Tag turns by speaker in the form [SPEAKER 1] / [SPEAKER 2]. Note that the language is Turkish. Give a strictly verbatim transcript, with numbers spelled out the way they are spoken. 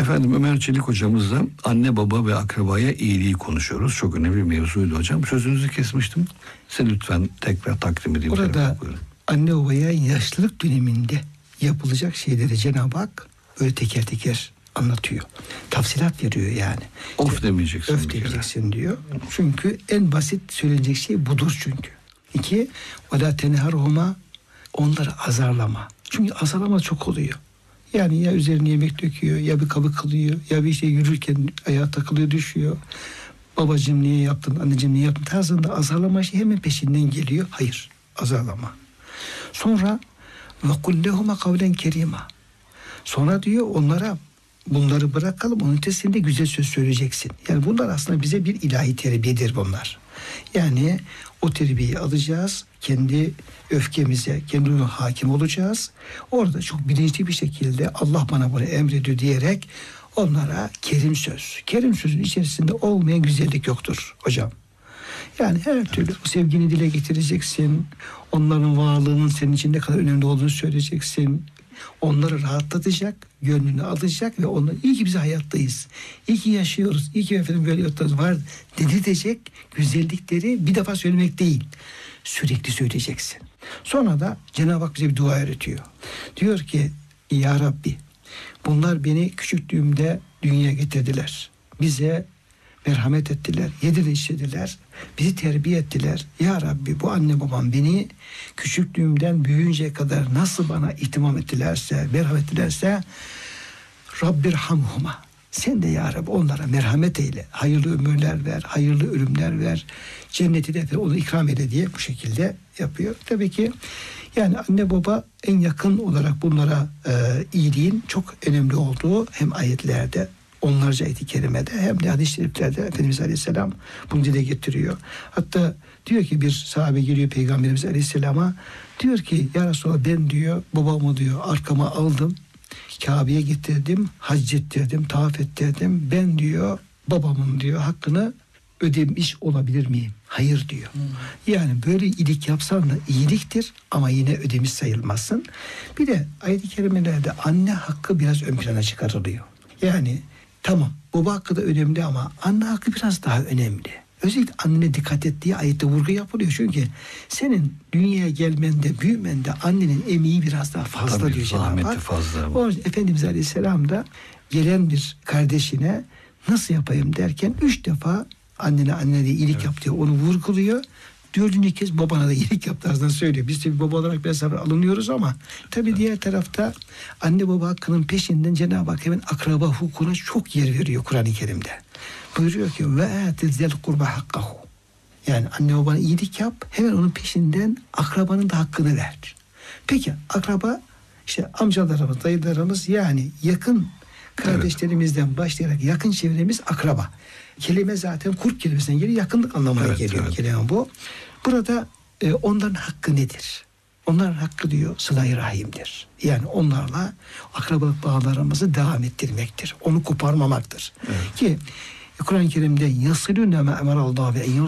[SPEAKER 1] Efendim Ömer Çelik hocamızla anne baba ve akrabaya iyiliği konuşuyoruz. Çok önemli bir mevzuydu hocam. Sözünüzü kesmiştim. Size lütfen tekrar takdim edeyim.
[SPEAKER 2] Burada anne babaya yaşlılık döneminde yapılacak şeyleri Cenab-ı Hak öyle teker teker anlatıyor. Tafsilat veriyor yani.
[SPEAKER 1] Of
[SPEAKER 2] işte,
[SPEAKER 1] demeyeceksin.
[SPEAKER 2] Öf demeyeceksin diyor. Çünkü en basit söylenecek şey budur çünkü. İki, وَلَا تَنْهَرْهُمَا onları azarlama. Çünkü azarlama çok oluyor. Yani ya üzerine yemek döküyor, ya bir kabı kılıyor, ya bir şey yürürken ayağa takılıyor, düşüyor. Babacığım niye yaptın, anneciğim niye yaptın tarzında azarlama şey hemen peşinden geliyor. Hayır, azarlama. Sonra وَقُلْ لَهُمَا قَوْلًا كَرِيمًا sonra diyor onlara bunları bırakalım, onun ötesinde güzel söz söyleyeceksin. Yani bunlar aslında bize bir ilahi terbiyedir bunlar. Yani o terbiyeyi alacağız, kendi öfkemize, kendi hakim olacağız. Orada çok bilinçli bir şekilde Allah bana bunu emrediyor diyerek onlara kerim söz. Kerim sözün içerisinde olmayan güzellik yoktur hocam. Yani her türlü o sevgini dile getireceksin. Onların varlığının senin için ne kadar önemli olduğunu söyleyeceksin. Onları rahatlatacak, gönlünü alacak ve onlara iyi ki biz hayattayız. İyi ki yaşıyoruz. İyi ki efendim böyle hayatımız var dedirtecek güzellikleri bir defa söylemek değil. Sürekli söyleyeceksin. Sonra da Cenab-ı Hak bize bir dua öğretiyor. Diyor ki Ya Rabbi bunlar beni küçüklüğümde dünyaya getirdiler. Bize merhamet ettiler, yediler içirdiler, bizi terbiye ettiler. Ya Rabbi bu anne babam beni küçüklüğümden büyüyünceye kadar nasıl bana ihtimam ettilerse, merhamet ettilerse Rabbirhamhuma. Sen de Ya Rabbi onlara merhamet eyle. Hayırlı ömürler ver, hayırlı ölümler ver. Cenneti de ver, onu ikram eyle diye bu şekilde yapıyor. Tabii ki yani anne baba en yakın olarak bunlara e, iyiliğin çok önemli olduğu hem ayetlerde onlarca ayet-i kerimede hem de hadis-i şeriflerde Efendimiz Aleyhisselam bunu dile getiriyor. Hatta diyor ki bir sahabe geliyor Peygamberimiz Aleyhisselam'a diyor ki Ya Resulallah ben diyor babamı diyor arkama aldım. Kabe'ye getirdim, hac ettirdim, tavaf ettirdim. Ben diyor babamın diyor hakkını ödemiş olabilir miyim? Hayır diyor. Hmm. Yani böyle iyilik yapsan da iyiliktir ama yine ödemiş sayılmazsın. Bir de ayet-i kerimelerde anne hakkı biraz ön plana çıkarılıyor. Yani tamam baba hakkı da önemli ama anne hakkı biraz daha önemli. Özellikle annene dikkat et diye ayette vurgu yapılıyor. Çünkü senin dünyaya gelmende, büyümende annenin emeği biraz daha fazla
[SPEAKER 1] tabii,
[SPEAKER 2] diyor Cenab-ı Hak.
[SPEAKER 1] Fazla.
[SPEAKER 2] O Efendimiz Aleyhisselam da gelen bir kardeşine nasıl yapayım derken üç defa annene annene de iyilik evet. yap diyor. Onu vurguluyor. Dördüncü kez babana da iyilik yap tarzından söylüyor. Biz de bir baba olarak biraz sonra alınıyoruz ama tabii evet. diğer tarafta anne baba hakkının peşinden Cenab-ı Hak hemen akraba hukukuna çok yer veriyor Kur'an-ı Kerim'de. Buyuruyor ki ve atizel kurba hakkahu. Yani anne babana iyilik yap, hemen onun peşinden akrabanın da hakkını ver. Peki akraba işte amcalarımız, dayılarımız yani yakın kardeşlerimizden evet. başlayarak yakın çevremiz akraba. Kelime zaten kurb kelimesinden geliyor, yakınlık anlamına evet, geliyor evet. kelime bu. Burada e, onların hakkı nedir? Onların hakkı diyor sıla-i rahimdir. Yani onlarla akrabalık bağlarımızı devam ettirmektir. Onu koparmamaktır. Evet. Ki Kur'an-ı Kerim'de yasılûne me emerallahu ve